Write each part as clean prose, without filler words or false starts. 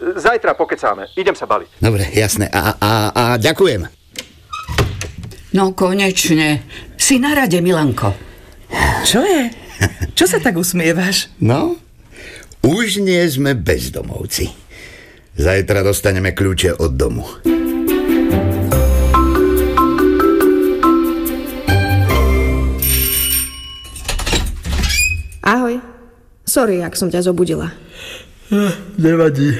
Zajtra pokecáme. Idem sa baliť. Dobre, jasné. A ďakujem. No konečne. Si na rade, Milanko. Čo je? Čo sa tak usmievaš? No, už nie sme bezdomovci. Zajtra dostaneme kľúče od domu. Ahoj. Sorry, ak som ťa zobudila. Nevadí.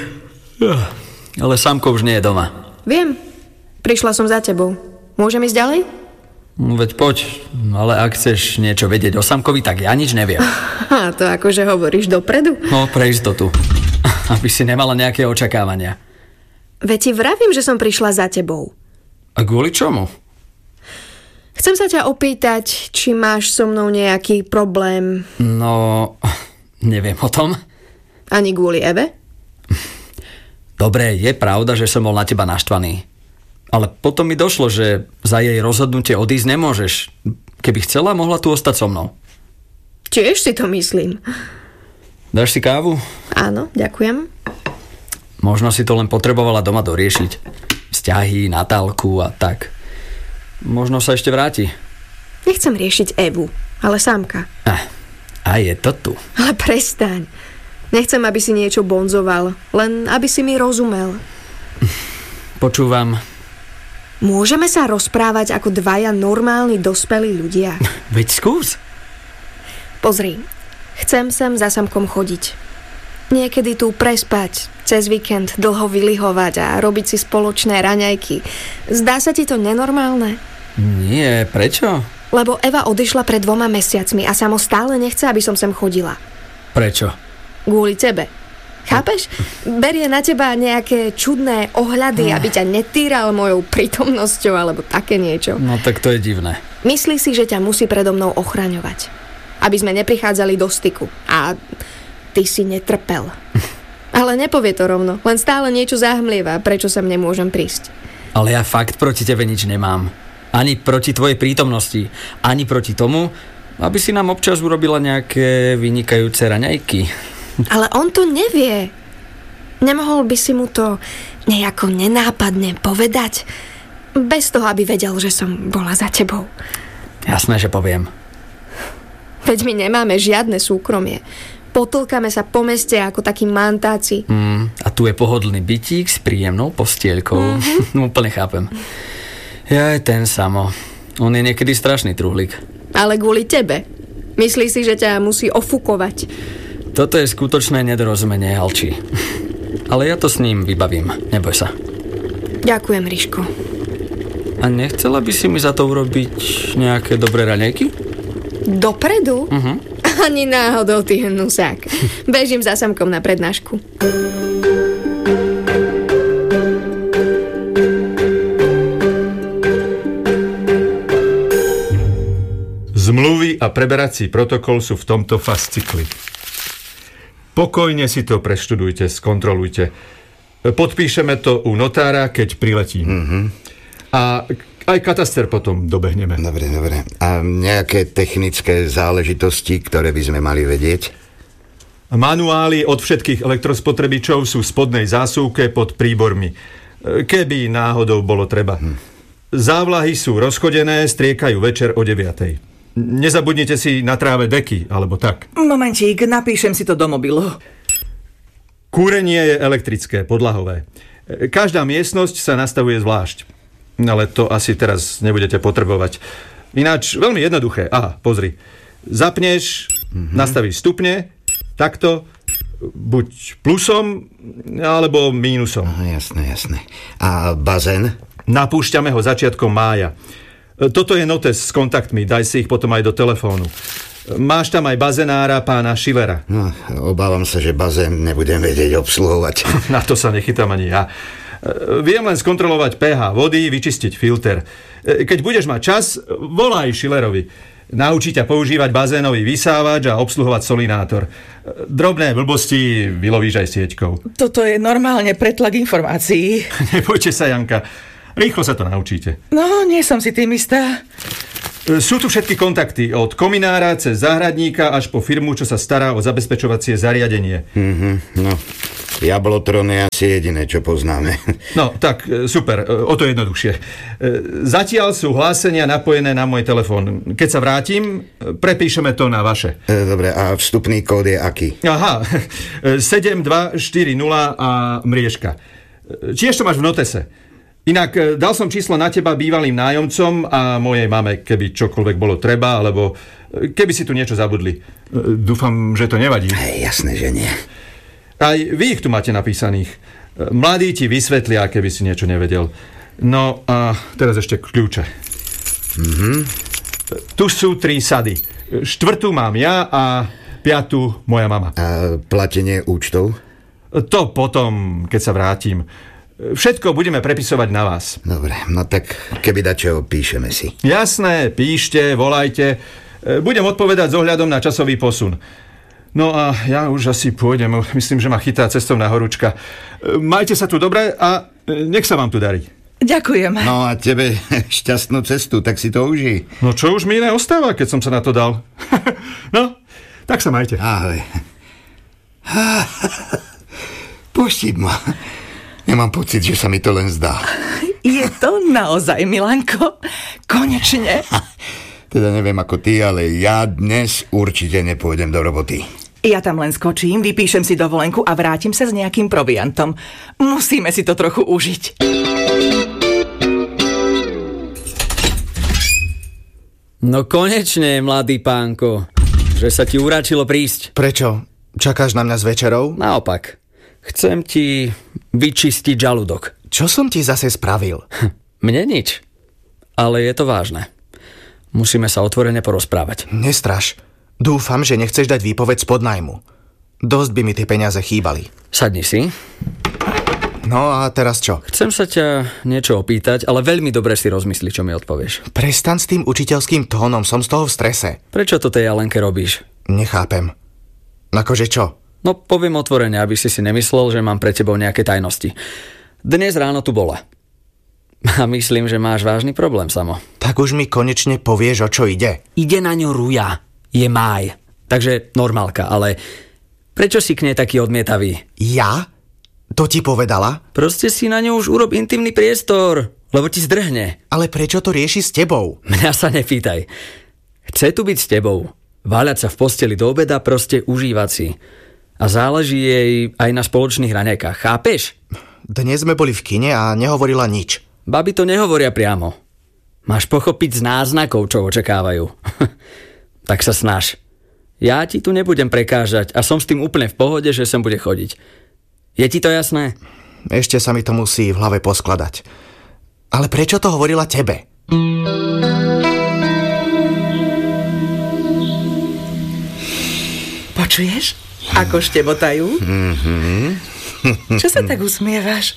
Ale Samko už nie je doma. Viem. Prišla som za tebou. Môžem ísť ďalej? Veď poď, ale ak chceš niečo vedieť o Samkovi, tak ja nič neviem. A to akože hovoríš dopredu? No, pre istotu. Aby si nemala nejaké očakávania. Veď ti vravím, že som prišla za tebou. A kvôli čomu? Chcem sa ťa opýtať, či máš so mnou nejaký problém. No, neviem o tom. Ani kvôli Eve? Dobre, je pravda, že som bol na teba naštvaný. Ale potom mi došlo, že za jej rozhodnutie odísť nemôžeš. Keby chcela, mohla tu ostať so mnou. Tiež si to myslím. Dáš si kávu? Áno, ďakujem. Možno si to len potrebovala doma doriešiť. Vzťahy, Natálku a tak. Možno sa ešte vráti. Nechcem riešiť Evu, ale Samka. A je to tu. Ale prestaň. Nechcem, aby si niečo bonzoval, len aby si mi rozumel. Počúvam. Môžeme sa rozprávať ako dvaja normálni dospelí ľudia. Veď skús. Pozri, chcem sem za Samkom chodiť. Niekedy tu prespať, cez víkend dlho vylihovať a robiť si spoločné raňajky. Zdá sa ti to nenormálne? Nie, prečo? Lebo Eva odišla pred 2 mesiacmi a Samo stále nechce, aby som sem chodila. Prečo? Kvôli tebe. Chápeš? Berie na teba nejaké čudné ohľady, aby ťa netýral mojou prítomnosťou alebo také niečo. No tak to je divné. Myslí si, že ťa musí predo mnou ochraňovať. Aby sme neprichádzali do styku. A ty si netrpel. Ale nepovie to rovno. Len stále niečo zahmlieva, prečo sem nemôžem prísť. Ale ja fakt proti tebe nič nemám. Ani proti tvojej prítomnosti. Ani proti tomu, aby si nám občas urobila nejaké vynikajúce raňajky. Ale on to nevie. Nemohol by si mu to nejako nenápadne povedať? Bez toho, aby vedel, že som bola za tebou. Jasné, že poviem. Veď my nemáme žiadne súkromie. Potĺkame sa po meste ako takí mantáci. A tu je pohodlný bytík s príjemnou postielkou. Úplne chápem. Ja aj ten Samo. On je niekedy strašný truhlík. Ale kvôli tebe. Myslí si, že ťa musí ofúkovať. Toto je skutočné nedorozumenie, Alči. Ale ja to s ním vybavím, neboj sa. Ďakujem, Ríško. A nechcela by si mi za to urobiť nejaké dobré raňajky? Dopredu? Ani náhodou, ty hnusák. Bežím za Samkom na prednášku. Zmluvy a preberací protokol sú v tomto fascikli. Pokojne si to preštudujte, skontrolujte. Podpíšeme to u notára, keď priletím. A aj kataster potom dobehneme. Dobre. A nejaké technické záležitosti, ktoré by sme mali vedieť? Manuály od všetkých elektrospotrebičov sú v spodnej zásuvke pod príbormi. Keby náhodou bolo treba. Závlahy sú rozchodené, striekajú večer o 9:00. Nezabudnite si na tráve deky, alebo tak. Momentík, napíšem si to do mobilu. Kúrenie je elektrické, podlahové. Každá miestnosť sa nastavuje zvlášť. Ale to asi teraz nebudete potrebovať. Ináč, veľmi jednoduché. Aha, pozri. Zapneš, nastavíš stupne, takto, buď plusom, alebo mínusom. Aha, jasné. A bazén? Napúšťame ho začiatkom mája. Toto je notes s kontaktmi, daj si ich potom aj do telefónu. Máš tam aj bazenára pána Schillera. No, obávam sa, že bazén nebudem vedieť obsluhovať. Na to sa nechytám ani ja. Viem len skontrolovať pH vody, vyčistiť filter. Keď budeš mať čas, volaj Schillerovi. Naučí ťa používať bazénový vysávač a obsluhovať solinátor. Drobné blbosti vylovíš aj sieťkou. Toto je normálne pretlak informácií. Nebojte sa, Janka. Rýchlo sa to naučíte. No, nie som si tým istá. Sú tu všetky kontakty, od kominára cez záhradníka až po firmu, čo sa stará o zabezpečovacie zariadenie. No, Jablotron je asi jediné, čo poznáme. No, tak super, o to jednoduchšie. Zatiaľ sú hlásenia napojené na môj telefón. Keď sa vrátim, prepíšeme to na vaše. Dobre, a vstupný kód je aký? Aha, 7240 a mriežka. Tiež to máš v notese. Inak dal som číslo na teba bývalým nájomcom a mojej mame, keby čokoľvek bolo treba, alebo keby si tu niečo zabudli. Dúfam, že to nevadí. Jasné, že nie. Aj vy ich tu máte napísaných. Mladí ti vysvetlia, keby si niečo nevedel. No a teraz ešte kľúče. Tu sú 3 sady. 4. mám ja a 5. moja mama. A platenie účtov? To potom, keď sa vrátim. Všetko budeme prepisovať na vás. Dobre, no tak keby dačo, píšeme si. Jasné, píšte, volajte. Budem odpovedať s ohľadom na časový posun. No a ja už asi pôjdem. Myslím, že ma chytá cestovná horúčka. Majte sa tu dobre a nech sa vám tu darí. Ďakujem. No a tebe šťastnú cestu, tak si to užij. No čo už mi iné ostáva, keď som sa na to dal. No, tak sa majte. Ahoj. Pustiť ma. Nemám pocit, že sa mi to len zdá. Je to naozaj, Milanko? Konečne? Teda neviem ako ty, ale ja dnes určite nepôjdem do roboty. Ja tam len skočím, vypíšem si dovolenku a vrátim sa s nejakým proviantom. Musíme si to trochu užiť. No konečne, mladý pánko, že sa ti uráčilo prísť. Prečo? Čakáš na mňa s večerou? Naopak, chcem ti vyčistiť žalúdok. Čo som ti zase spravil? Mne nič, ale je to vážne. Musíme sa otvorene porozprávať. Nestraš. Dúfam, že nechceš dať výpoveď z podnájmu. Dosť by mi tie peniaze chýbali. Sadni si. No a teraz čo? Chcem sa ťa niečo opýtať, ale veľmi dobre si rozmysli, čo mi odpovieš. Prestaň s tým učiteľským tónom, som z toho v strese. Prečo to tej Alenke robíš? Nechápem. Akože čo? No poviem otvorene, aby si nemyslel, že mám pre tebou nejaké tajnosti. Dnes ráno tu bola. A myslím, že máš vážny problém, Samo. Tak už mi konečne povieš, o čo ide. Ide na ňu Ruja. Je máj. Takže normálka, ale prečo si k nej taký odmietavý? Ja? To ti povedala? Proste si na ňu už urob intimný priestor, lebo ti zdrhne. Ale prečo to rieši s tebou? Mňa sa nepýtaj. Chce tu byť s tebou. Váľať sa v posteli do obeda, proste užívať si. A záleží jej aj na spoločných raňajkách, chápeš? Dnes sme boli v kine a nehovorila nič. Baby to nehovoria priamo. Máš pochopiť z náznakov, čo očakávajú. Tak sa snaž. Ja ti tu nebudem prekážať a som s tým úplne v pohode, že sem bude chodiť. Je ti to jasné? Ešte sa mi to musí v hlave poskladať. Ale prečo to hovorila tebe? Počuješ? Ako štebotajú? Čo sa tak usmievaš?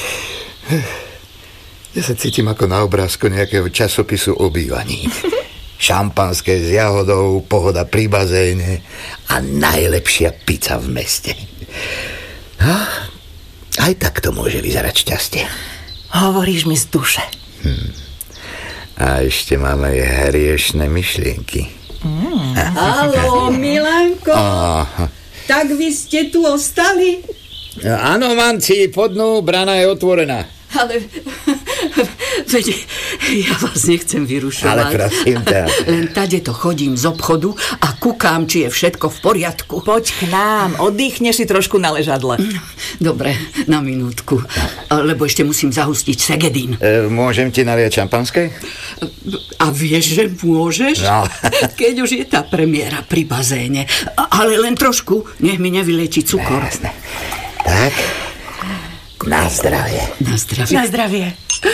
Ja sa cítim ako na obrázku nejakého časopisu o bývaní. Šampanské s jahodou, pohoda pri bazéne a najlepšia pizza v meste. Aj tak to môže vyzerať šťastie. Hovoríš mi z duše. A ešte máme aj hriešne myšlienky. Haló, Milanko. Tak vy ste tu ostali? Áno, manci, podnú, brana je otvorená. Ale veď ja vás nechcem vyrušovať. Ale prosím ťa. Len tade to chodím z obchodu a kúkam, či je všetko v poriadku. Poď k nám, oddychneš si trošku na ležadle. Dobre, na minútku. Lebo ešte musím zahustiť segedín. Môžem ti naliať šampanské? A vieš, že môžeš? No. Keď už je tá premiéra pri bazéne. Ale len trošku, nech mi nevyliečí cukor. Jasné. Tak, na zdravie. Na zdravie. Na zdravie.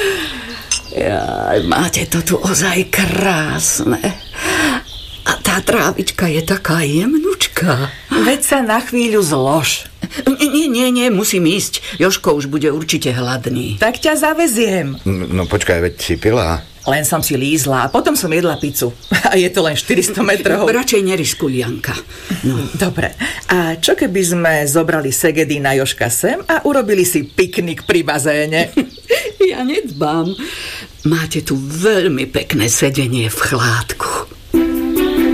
Jaj, máte to tu ozaj krásne. A tá trávička je taká jemnučká. Veď sa na chvíľu zlož. Nie, musím ísť. Jožko už bude určite hladný. Tak ťa zaveziem. No počkaj, veď si pila. Len som si lízla a potom som jedla pizzu. A je to len 400 metrov. Radšej neriskuj, Janka. No. Dobre. A čo keby sme zobrali Segedína Jožka sem a urobili si piknik pri bazéne? Ja nedbám. Máte tu veľmi pekné sedenie v chládku.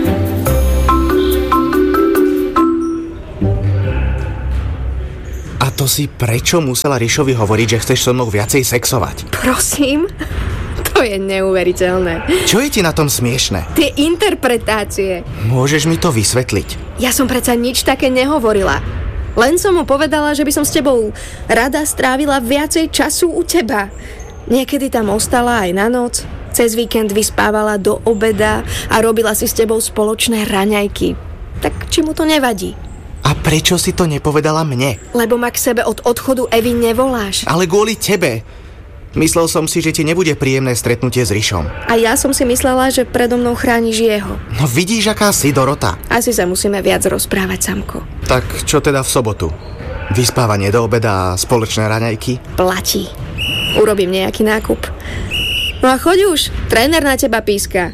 A to si prečo musela Rišovi hovoriť, že chceš so mnou viacej sexovať? Prosím? To je neuveriteľné. Čo je ti na tom smiešne? Tie interpretácie. Môžeš mi to vysvetliť? Ja som predsa nič také nehovorila. Len som mu povedala, že by som s tebou rada strávila viacej času u teba. Niekedy tam ostala aj na noc. Cez víkend vyspávala do obeda a robila si s tebou spoločné raňajky. Tak či mu to nevadí? A prečo si to nepovedala mne? Lebo ma k sebe od odchodu Evy nevoláš. Ale kvôli tebe. Myslel som si, že ti nebude príjemné stretnutie s Rišom. A ja som si myslela, že predo mnou chrániš jeho. No vidíš, aká si, Dorota. Asi sa musíme viac rozprávať, Samko. Tak čo teda v sobotu? Vyspávanie do obeda a spoločné raňajky? Platí. Urobím nejaký nákup. No a choď už, tréner na teba píska.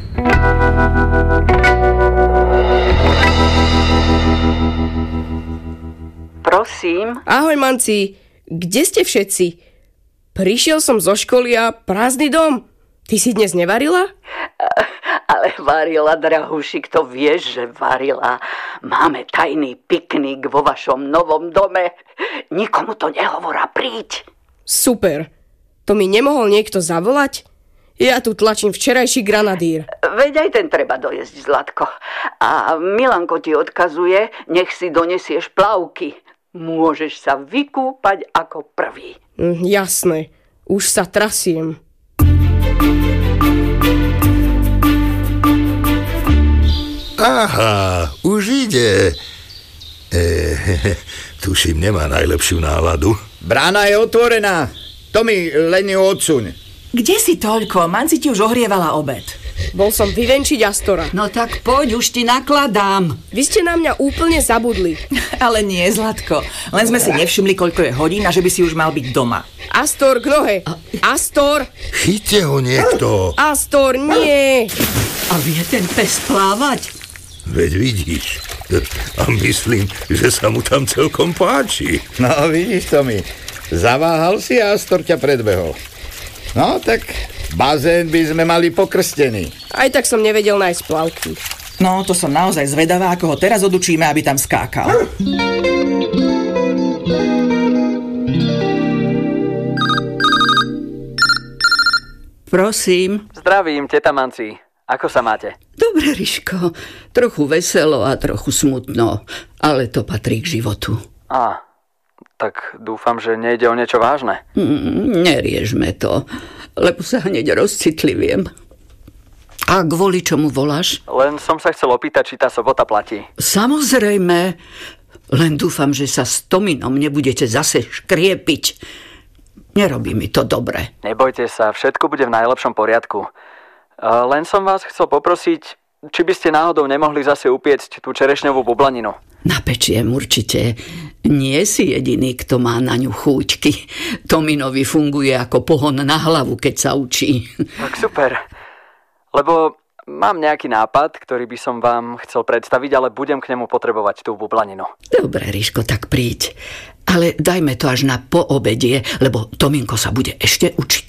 Prosím. Ahoj, manci. Kde ste všetci? Prišiel som zo školy a prázdny dom. Ty si dnes nevarila? Ale varila, drahúšik, to vieš, že varila. Máme tajný piknik vo vašom novom dome. Nikomu to nehovorá, príď. Super. To mi nemohol niekto zavolať? Ja tu tlačím včerajší granadír. Veď aj ten treba dojesť, Zlatko. A Milanko ti odkazuje, nech si donesieš plavky. Môžeš sa vykúpať ako prvý. Jasné. Už sa trasiem. Aha, už ide. Tuším, nemá najlepšiu náladu. Brána je otvorená. Tomi, len ju odsuň. Kde si toľko? Manci ti už ohrievala obed. Bol som vyvenčiť Astora. No tak poď, už ti nakladám. Vy ste na mňa úplne zabudli. Ale nie, Zlatko. Len sme si nevšimli, koľko je hodín a že by si už mal byť doma. Astor, k nohe. Astor. Chyťte ho niekto. Astor, nie. A vie ten pes plávať? Veď vidíš. A myslím, že sa mu tam celkom páči. No, vidíš, Tomi. Zaváhal si a Astor ťa predbehol. No, tak bazén by sme mali pokrstený. Aj tak som nevedel nájsť plavky. No, to som naozaj zvedavá, ako ho teraz odučíme, aby tam skákal. Prosím. Zdravím, teta Manci. Ako sa máte? Dobre, Riško. Trochu veselo a trochu smutno, ale to patrí k životu. Tak dúfam, že nejde o niečo vážne. Neriežme to, lebo sa hneď rozcitliviem. A kvôli čomu voláš? Len som sa chcel opýtať, či tá sobota platí. Samozrejme, len dúfam, že sa s Tominom nebudete zase škriepiť. Nerobí mi to dobre. Nebojte sa, všetko bude v najlepšom poriadku. Len som vás chcel poprosiť, či by ste náhodou nemohli zase upiecť tú čerešňovú bublaninu. Napečiem určite. Nie si jediný, kto má na ňu chúťky. Tominovi funguje ako pohon na hlavu, keď sa učí. Tak super. Lebo mám nejaký nápad, ktorý by som vám chcel predstaviť, ale budem k nemu potrebovať tú bublaninu. Dobre, Riško, tak príď. Ale dajme to až na poobedie, lebo Tominko sa bude ešte učiť.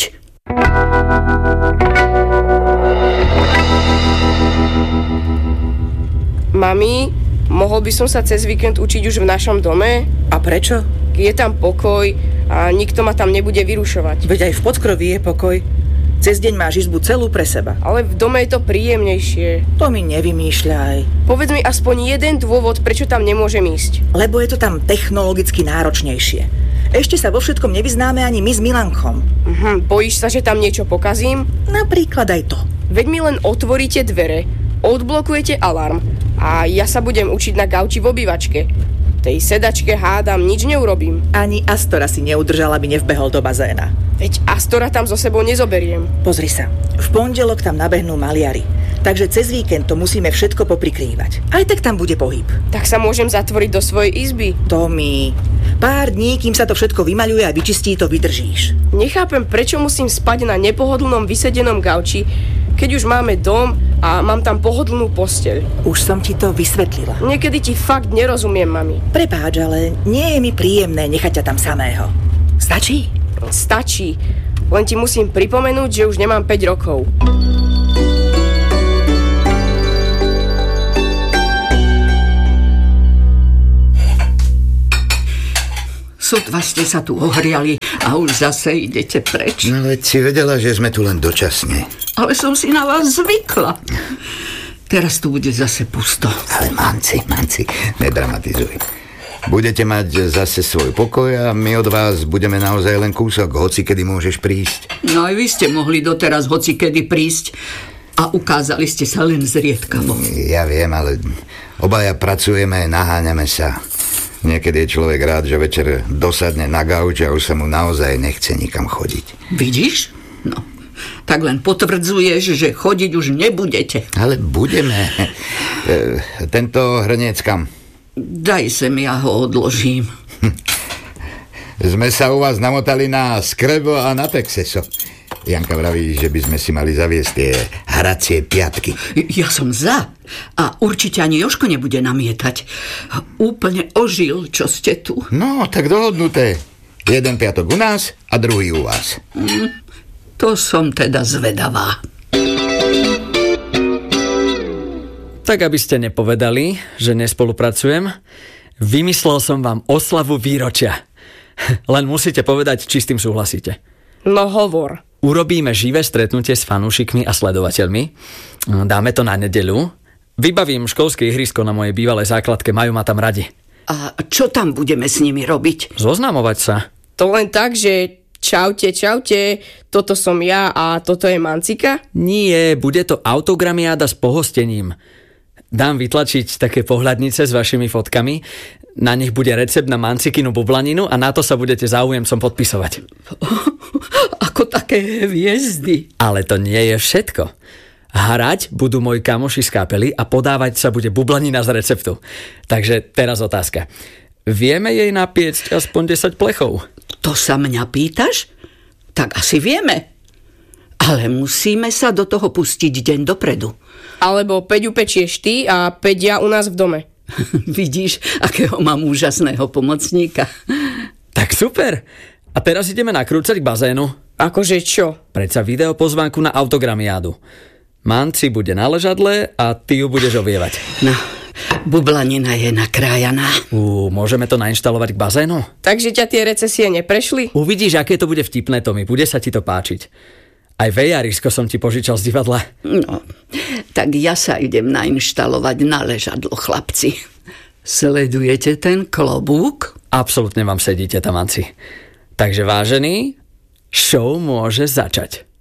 Mami, mohol by som sa cez víkend učiť už v našom dome? A prečo? Je tam pokoj a nikto ma tam nebude vyrušovať. Veď aj v podkroví je pokoj. Cez deň máš izbu celú pre seba. Ale v dome je to príjemnejšie. To mi nevymýšľaj. Povedz mi aspoň jeden dôvod, prečo tam nemôžem ísť. Lebo je to tam technologicky náročnejšie. Ešte sa vo všetkom nevyznáme ani my s Milankom. Bojíš sa, že tam niečo pokazím? Napríklad aj to. Veď mi len otvoríte dvere, odblokujete alarm a ja sa budem učiť na gauči v obývačke. Tej sedačke hádam, nič neurobím. Ani Astora si neudržal, aby nevbehol do bazéna. Veď Astora tam so sebou nezoberiem. Pozri sa, v pondelok tam nabehnú maliari. Takže cez víkend to musíme všetko poprikrývať. Aj tak tam bude pohyb. Tak sa môžem zatvoriť do svojej izby. Tomi, pár dní, kým sa to všetko vymaľuje a vyčistí, to vydržíš. Nechápem, prečo musím spať na nepohodlnom vysedenom gauči, keď už máme dom a mám tam pohodlnú posteľ. Už som ti to vysvetlila. Niekedy ti fakt nerozumiem, mami. Prepáč, ale nie je mi príjemné nechať ťa tam samého. Stačí? Stačí. Len ti musím pripomenúť, že už nemám 5 rokov. sotva ste sa tu ohriali a už zase idete preč. No veď si vedela, že sme tu len dočasne. Ale som si na vás zvykla. Teraz tu bude zase pusto. Ale Manci, nedramatizuj. Budete mať zase svoj pokoj a my od vás budeme naozaj len kúsok, hoci kedy môžeš prísť. No aj vy ste mohli doteraz hoci kedy prísť a ukázali ste sa len zriedkavo. Ja viem, ale obaja pracujeme, naháňame sa. Niekedy je človek rád, že večer dosadne na gauč a už sa mu naozaj nechce nikam chodiť. Vidíš? No, tak len potvrdzuješ, že chodiť už nebudete. Ale budeme. Tento hrniec kam? Daj sem, ja ho odložím. Sme sa u vás namotali na skrebo a na Texaso. Janka vraví, že by sme si mali zaviesť tie hracie piatky. Ja som za. A určite ani Jožko nebude namietať. Úplne ožil, čo ste tu. No, tak dohodnuté. Jeden piatok u nás a druhý u vás. To som teda zvedavá. Tak aby ste nepovedali, že nespolupracujem, vymyslel som vám oslavu výročia. Len musíte povedať, či s tým súhlasíte. No hovor. Urobíme živé stretnutie s fanúšikmi a sledovateľmi. Dáme to na nedeľu. Vybavím školské ihrisko na mojej bývalej základke, majú ma tam radi. A čo tam budeme s nimi robiť? Zoznamovať sa. To len tak, že čaute, toto som ja a toto je Mancika? Nie, bude to autogramiáda s pohostením. Dám vytlačiť také pohľadnice s vašimi fotkami. Na nich bude recept na Mancikinu bublaninu a na to sa budete záujemcom podpisovať. Ako také hviezdy. Ale to nie je všetko. Hrať budú moji kamoši z kapely a podávať sa bude bublanina z receptu. Takže teraz otázka. Vieme jej napiecť aspoň 10 plechov? To sa mňa pýtaš? Tak asi vieme. Ale musíme sa do toho pustiť deň dopredu. Alebo 5 upečieš ty a 5 ja u nás v dome. Vidíš, akého mám úžasného pomocníka. Tak super. A teraz ideme nakrúcať k bazénu. Akože čo? Predsa videopozvánku na autogramiádu. Manci bude na ležadle a ty ju budeš ovievať. No, bublanina je nakrájaná. Môžeme to nainštalovať k bazénu? Takže ťa tie recesie neprešli? Uvidíš, aké to bude vtipné, Tomi. Bude sa ti to páčiť. Aj vejarisko som ti požičal z divadla. No, tak ja sa idem nainštalovať na ležadlo, chlapci. Sledujete ten klobúk? Absolútne vám sedíte tam, Manci. Takže vážený, show môže začať.